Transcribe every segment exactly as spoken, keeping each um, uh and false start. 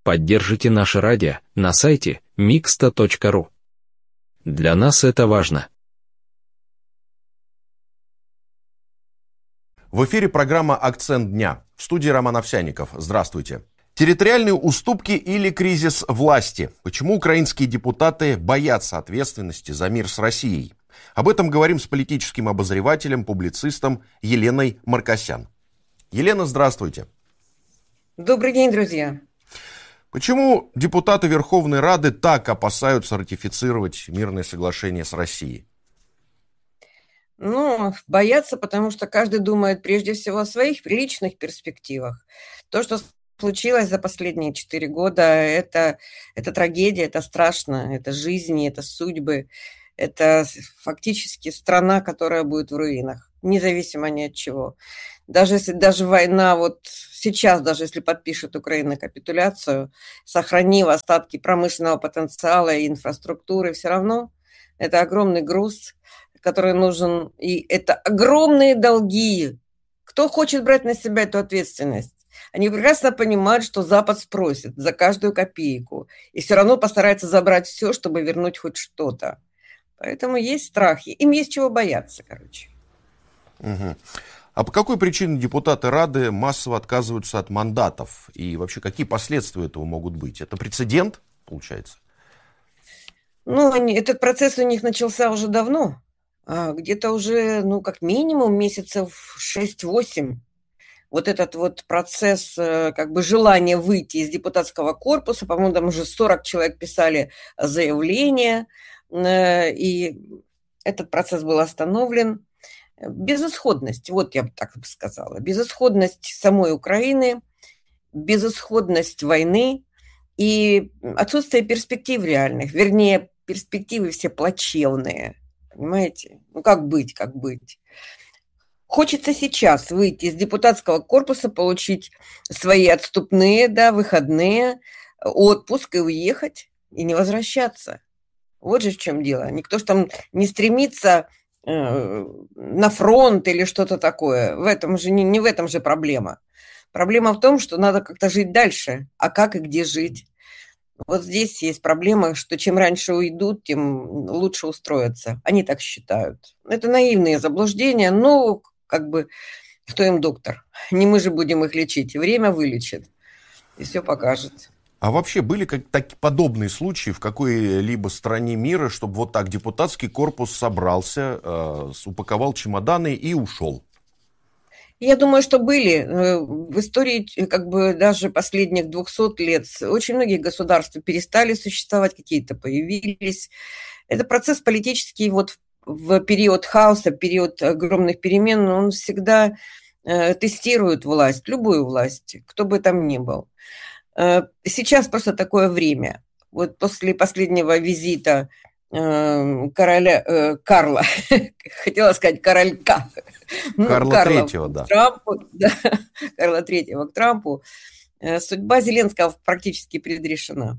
Поддержите наше радио на сайте микста точка ру. Для нас это важно. В эфире программа «Акцент дня». В студии Роман Овсянников. Здравствуйте. Территориальные уступки или кризис власти? Почему украинские депутаты боятся ответственности за мир с Россией? Об этом говорим с политическим обозревателем, публицистом Еленой Маркосян. Елена, здравствуйте. Добрый день, друзья. Почему депутаты Верховной Рады так опасаются ратифицировать мирное соглашение с Россией? Ну, боятся, потому что каждый думает прежде всего о своих личных перспективах. То, что случилось за последние четыре года, это, это трагедия, это страшно, это жизни, это судьбы, это фактически страна, которая будет в руинах, независимо ни от чего. Даже если даже война, вот сейчас, даже если подпишет Украина капитуляцию, сохранив остатки промышленного потенциала и инфраструктуры, все равно это огромный груз, который нужен, и это огромные долги. Кто хочет брать на себя эту ответственность? Они прекрасно понимают, что Запад спросит за каждую копейку, и все равно постарается забрать все, чтобы вернуть хоть что-то. Поэтому есть страхи, им есть чего бояться, короче. Угу. А по какой причине депутаты Рады массово отказываются от мандатов? И вообще, какие последствия этого могут быть? Это прецедент, получается? Ну, они, этот процесс у них начался уже давно. Где-то уже, ну, как минимум месяцев шесть-восемь. Вот этот вот процесс, как бы желание выйти из депутатского корпуса, по-моему, там уже сорок человек писали заявление, и этот процесс был остановлен. Безысходность, вот я бы так бы сказала, безысходность самой Украины, безысходность войны и отсутствие перспектив реальных, вернее, перспективы все плачевные. Понимаете? Ну, как быть, как быть? Хочется сейчас выйти из депутатского корпуса, получить свои отступные, да, выходные, отпуск и уехать, и не возвращаться. Вот же в чем дело. Никто ж там не стремится э, на фронт или что-то такое. В этом же, не, не в этом же проблема. Проблема в том, что надо как-то жить дальше. А как и где жить? Вот здесь есть проблема, что чем раньше уйдут, тем лучше устроятся. Они так считают. Это наивные заблуждения, но как бы кто им доктор? Не мы же будем их лечить. Время вылечит и все покажет. А вообще были как такие подобные случаи в какой-либо стране мира, чтобы вот так депутатский корпус собрался, э, упаковал чемоданы и ушел? Я думаю, что были. В истории как бы даже последних двухсот лет очень многие государства перестали существовать, какие-то появились. Это процесс политический вот в период хаоса, период огромных перемен, он всегда э, тестирует власть, любую власть, кто бы там ни был. Э, сейчас просто такое время. Вот после последнего визита э, короля э, Карла, хотела сказать королька, Карла ну, Третьего, да. Трампу, да. Карла Третьего к Трампу, э, судьба Зеленского практически предрешена.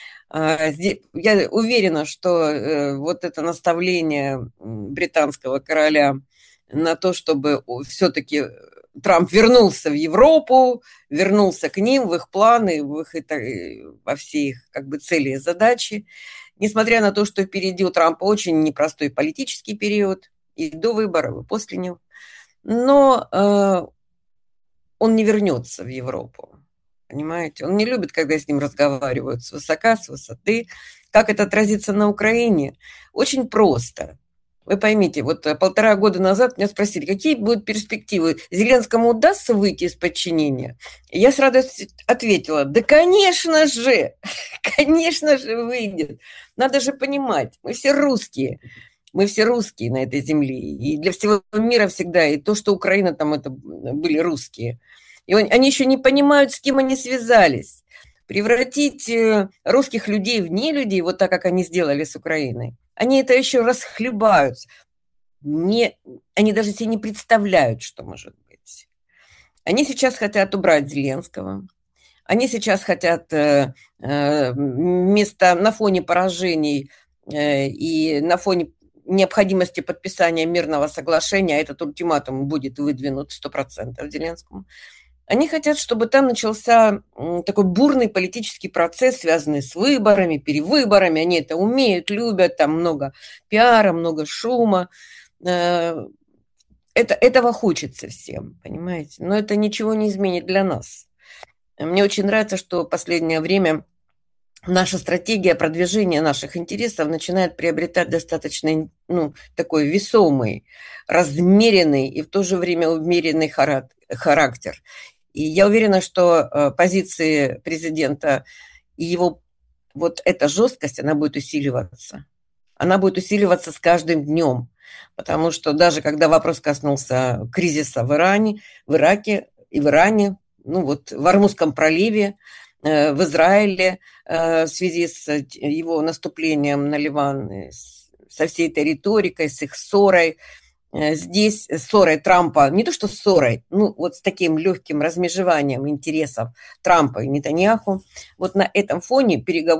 Я уверена, что вот это наставление британского короля на то, чтобы все-таки Трамп вернулся в Европу, вернулся к ним, в их планы, в их, во все их как бы цели и задачи. Несмотря на то, что впереди у Трампа очень непростой политический период, и до выборов, и после него. Но э, он не вернется в Европу. Понимаете? Он не любит, когда с ним разговаривают свысока, с высоты. Как это отразится на Украине? Очень просто. Вы поймите, вот полтора года назад меня спросили, какие будут перспективы? Зеленскому удастся выйти из подчинения? И я с радостью ответила, да, конечно же, конечно же выйдет. Надо же понимать, мы все русские. Мы все русские на этой земле. И для всего мира всегда. И то, что Украина там, это были русские. И он, они еще не понимают, с кем они связались. Превратить русских людей в нелюдей, вот так, как они сделали с Украиной, они это еще расхлебаются. Не, они даже себе не представляют, что может быть. Они сейчас хотят убрать Зеленского. Они сейчас хотят э, э, вместо, на фоне поражений э, и на фоне необходимости подписания мирного соглашения, этот ультиматум будет выдвинут сто процентов Зеленскому, Они хотят, чтобы там начался такой бурный политический процесс, связанный с выборами, перевыборами. Они это умеют, любят, там много пиара, много шума. Это, этого хочется всем, понимаете? Но это ничего не изменит для нас. Мне очень нравится, что в последнее время наша стратегия продвижения наших интересов начинает приобретать достаточно, ну, такой весомый, размеренный и в то же время умеренный характер. И я уверена, что позиции президента и его вот эта жесткость, она будет усиливаться. Она будет усиливаться с каждым днем. Потому что даже когда вопрос коснулся кризиса в Иране, в Ираке и в Иране, ну вот в Ормузском проливе, в Израиле в связи с его наступлением на Ливан, со всей этой риторикой, с их ссорой, здесь ссорой Трампа, не то что ссорой, ну вот с таким легким размежеванием интересов Трампа и Нетаньяху, вот на этом фоне переговоры